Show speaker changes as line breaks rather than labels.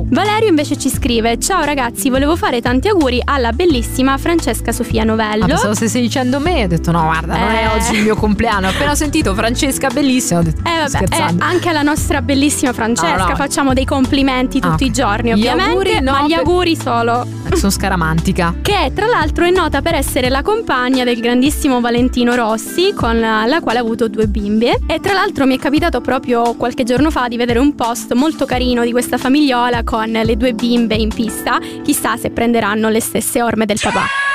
Valerio invece ci scrive: ciao ragazzi, volevo fare tanti auguri alla bellissima Francesca Sofia Novello.
Pensavo stessi dicendo me, ho detto no guarda, non è oggi il mio compleanno. Appena ho sentito Francesca bellissima ho detto scherzando.
Anche alla nostra bellissima Francesca
no.
facciamo dei complimenti tutti i giorni ovviamente,
auguri, no,
ma gli auguri solo.
Sono scaramantica.
Che tra l'altro è nota per essere la compagna del grandissimo Valentino Rossi, con la quale ha avuto 2 bimbe. E tra l'altro mi è capitato proprio qualche giorno fa di vedere un post molto carino di questa famigliola con le 2 bimbe in pista. Chissà se prenderanno le stesse orme del papà.